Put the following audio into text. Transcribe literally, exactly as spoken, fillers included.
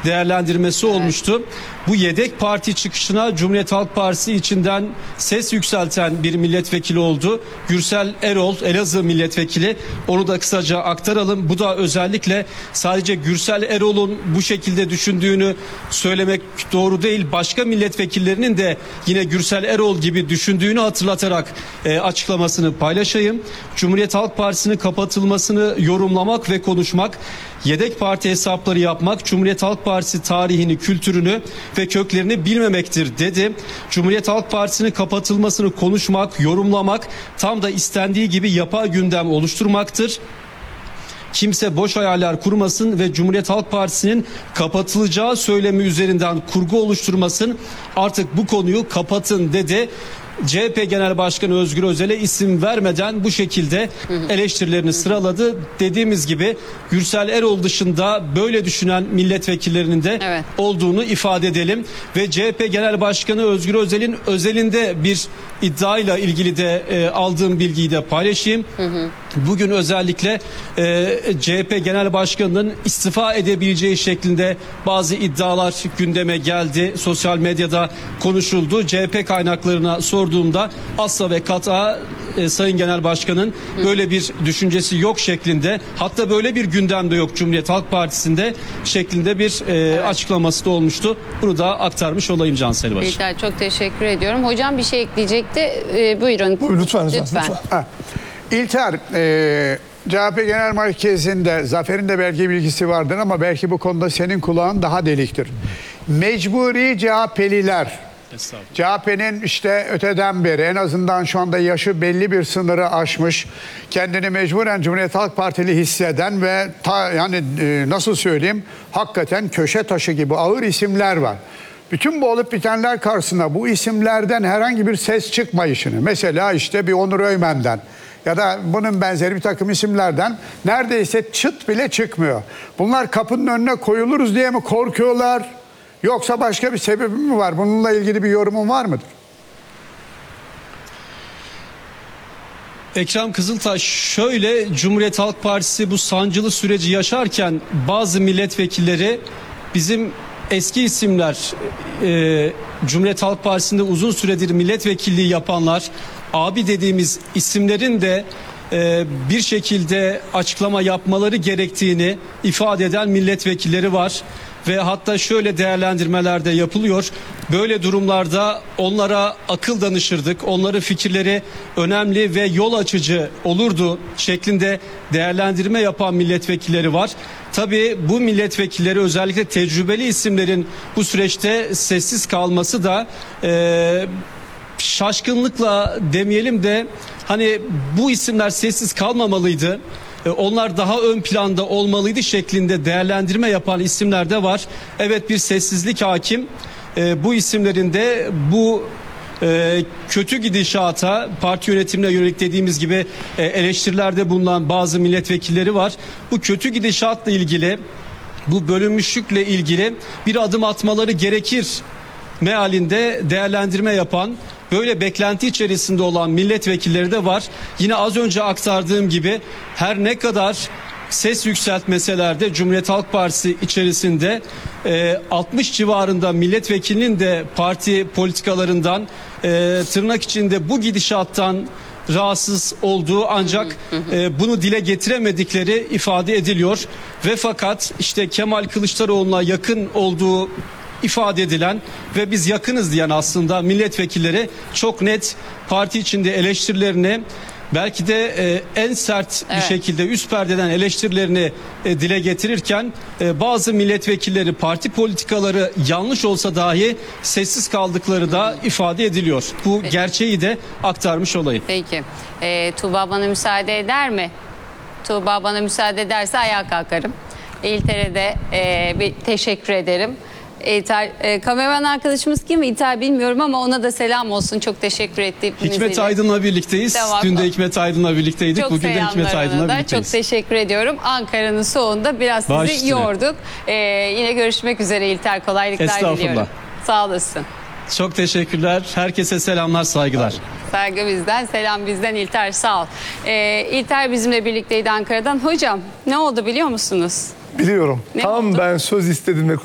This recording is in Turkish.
değerlendirmesi olmuştu. Bu yedek parti çıkışına Cumhuriyet Halk Partisi içinden ses yükselten bir milletvekili oldu. Gürsel Erol, Elazığ milletvekili. Onu da kısaca aktaralım. Bu da özellikle sadece Gürsel Erol'un bu şekilde düşündüğünü söylemek doğru değil. Başka milletvekillerinin de yine Gürsel Erol gibi düşündüğünü hatırlatarak e, açıklamasını paylaşayım. Cumhuriyet Halk Partisi'nin kapatılmasını yorumlamak ve konuşmak, yedek parti hesapları yapmak, Cumhuriyet Halk Partisi tarihini, kültürünü ve köklerini bilmemektir dedi. Cumhuriyet Halk Partisi'nin kapatılmasını konuşmak, yorumlamak tam da istendiği gibi yapay gündem oluşturmaktır. Kimse boş hayaller kurmasın ve Cumhuriyet Halk Partisi'nin kapatılacağı söylemi üzerinden kurgu oluşturmasın. Artık bu konuyu kapatın dedi. C H P Genel Başkanı Özgür Özel'e isim vermeden bu şekilde eleştirilerini sıraladı. Dediğimiz gibi Gürsel Erol dışında böyle düşünen milletvekillerinin de evet. olduğunu ifade edelim. Ve C H P Genel Başkanı Özgür Özel'in özelinde bir iddiayla ilgili de e, aldığım bilgiyi de paylaşayım. Hı hı. Bugün özellikle e, C H P Genel Başkanı'nın istifa edebileceği şeklinde bazı iddialar gündeme geldi. Sosyal medyada konuşuldu. C H P kaynaklarına sorduğumda asla ve kata e, Sayın Genel Başkan'ın Hı. böyle bir düşüncesi yok şeklinde, hatta böyle bir gündem de yok Cumhuriyet Halk Partisi'nde şeklinde bir e, evet. açıklaması da olmuştu. Bunu da aktarmış olayım Cansel Başı. Peki, çok teşekkür ediyorum. Hocam bir şey ekleyecekti. E, buyurun. Buyurun lütfen. Lütfen. lütfen. lütfen. İlter, e, C H P Genel Merkezi'nde Zafer'in de belki bilgisi vardır ama belki bu konuda senin kulağın daha deliktir. Mecburi C H P'liler, C H P'nin işte öteden beri en azından şu anda yaşı belli bir sınırı aşmış, kendini mecburen Cumhuriyet Halk Partili hisseden ve ta, yani e, nasıl söyleyeyim, hakikaten köşe taşı gibi ağır isimler var. Bütün bu olup bitenler karşısında bu isimlerden herhangi bir ses çıkmayışını, mesela işte bir Onur Öymen'den ya da bunun benzeri bir takım isimlerden neredeyse çıt bile çıkmıyor. Bunlar kapının önüne koyuluruz diye mi korkuyorlar? Yoksa başka bir sebebi mi var? Bununla ilgili bir yorumun var mıdır? Ekrem Kızıltaş, şöyle, Cumhuriyet Halk Partisi bu sancılı süreci yaşarken bazı milletvekilleri bizim eski isimler, e, Cumhuriyet Halk Partisi'nde uzun süredir milletvekilliği yapanlar, abi dediğimiz isimlerin de e, bir şekilde açıklama yapmaları gerektiğini ifade eden milletvekilleri var. Ve hatta şöyle değerlendirmeler de yapılıyor. Böyle durumlarda onlara akıl danışırdık. Onların fikirleri önemli ve yol açıcı olurdu şeklinde değerlendirme yapan milletvekilleri var. Tabii bu milletvekilleri, özellikle tecrübeli isimlerin bu süreçte sessiz kalması da e, şaşkınlıkla demeyelim de hani bu isimler sessiz kalmamalıydı, onlar daha ön planda olmalıydı şeklinde değerlendirme yapan isimler de var. Evet, bir sessizlik hakim. E, bu isimlerin de bu e, kötü gidişata, parti yönetimine yönelik dediğimiz gibi e, eleştirilerde bulunan bazı milletvekilleri var. Bu kötü gidişatla ilgili, bu bölünmüşlükle ilgili bir adım atmaları gerekir mealinde değerlendirme yapan, böyle beklenti içerisinde olan milletvekilleri de var. Yine az önce aktardığım gibi her ne kadar ses yükseltmeseler de Cumhuriyet Halk Partisi içerisinde e, altmış civarında milletvekilinin de parti politikalarından, e, tırnak içinde bu gidişattan rahatsız olduğu, ancak e, bunu dile getiremedikleri ifade ediliyor. Ve fakat işte Kemal Kılıçdaroğlu'na yakın olduğu ifade edilen ve biz yakınız diyen aslında milletvekilleri çok net parti içinde eleştirilerini, belki de e, en sert evet. bir şekilde üst perdeden eleştirilerini e, dile getirirken e, bazı milletvekilleri parti politikaları yanlış olsa dahi sessiz kaldıkları da ifade ediliyor. Bu Peki. gerçeği de aktarmış olayım. Peki. E, Tuğba bana müsaade eder mi? Tuğba bana müsaade ederse ayağa kalkarım. İlter'e e, bir teşekkür ederim. İlter, e, kameraman arkadaşımız kim? İlter bilmiyorum ama ona da selam olsun. Çok teşekkür ettim. Hikmet Aydın'la birlikteyiz. Tamam. Dün de Hikmet Aydın'la birlikteydik. Çok Bugün de Hikmet Aydın'la birlikteyiz. Çok teşekkür ediyorum. Ankara'nın soğuğunda biraz sizi Baş yorduk. Ee, yine görüşmek üzere İlter. Kolaylıklar diliyorum. Sağ olasın. Çok teşekkürler. Herkese selamlar, saygılar. Saygı bizden, selam bizden İlter, sağ ol. Ee, İlter bizimle birlikteydi Ankara'dan. Hocam ne oldu biliyor musunuz? Biliyorum. Ne Tam oldu? ben söz istedim ve